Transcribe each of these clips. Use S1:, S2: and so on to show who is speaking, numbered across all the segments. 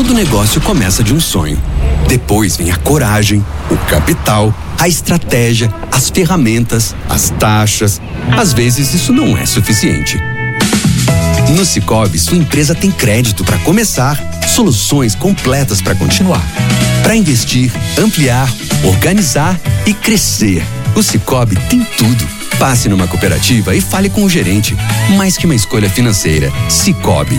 S1: Todo negócio começa de um sonho. Depois vem a coragem, o capital, a estratégia, as ferramentas, as taxas. Às vezes isso não é suficiente. No Sicoob, sua empresa tem crédito para começar, soluções completas para continuar. Para investir, ampliar, organizar e crescer. O Sicoob tem tudo. Passe numa cooperativa e fale com o gerente. Mais que uma escolha financeira, Sicoob.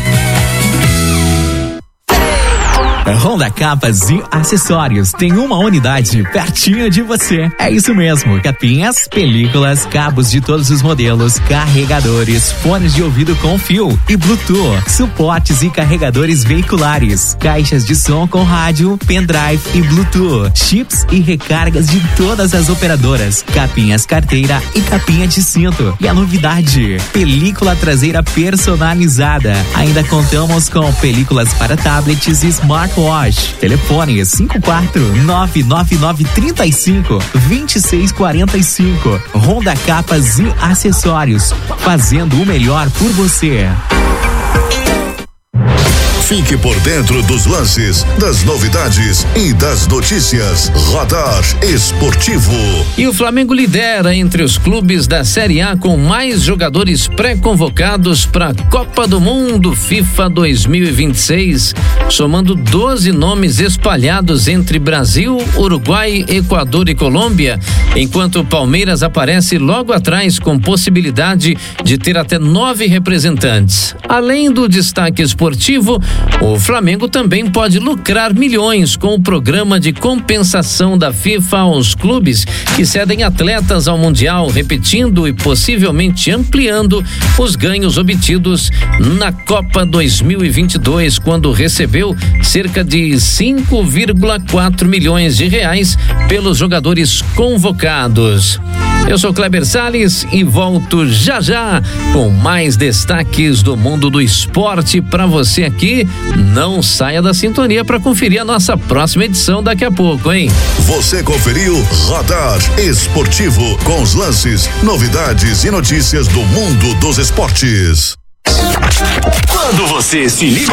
S2: Honda Capas e Acessórios tem uma unidade pertinho de você. É isso mesmo, capinhas, películas, cabos de todos os modelos, carregadores, fones de ouvido com fio e Bluetooth, suportes e carregadores veiculares, caixas de som com rádio, pendrive e Bluetooth, chips e recargas de todas as operadoras, capinhas carteira e capinha de cinto. E a novidade, película traseira personalizada. Ainda contamos com películas para tablets e smartwatch. Telefone 54999352645. Honda Capas e Acessórios, fazendo o melhor por você.
S3: Fique por dentro dos lances, das novidades e das notícias. Radar Esportivo.
S4: E o Flamengo lidera entre os clubes da Série A com mais jogadores pré-convocados para a Copa do Mundo FIFA 2026, somando 12 nomes espalhados entre Brasil, Uruguai, Equador e Colômbia, enquanto o Palmeiras aparece logo atrás com possibilidade de ter até 9 representantes. Além do destaque esportivo, o Flamengo também pode lucrar milhões com o programa de compensação da FIFA aos clubes que cedem atletas ao Mundial, repetindo e possivelmente ampliando os ganhos obtidos na Copa 2022, quando recebeu cerca de 5,4 milhões de reais pelos jogadores convocados. Eu sou Kleber Salles e volto já com mais destaques do mundo do esporte para você aqui. Não saia da sintonia para conferir a nossa próxima edição daqui a pouco, hein?
S3: Você conferiu Radar Esportivo com os lances, novidades e notícias do mundo dos esportes.
S5: Quando você se liga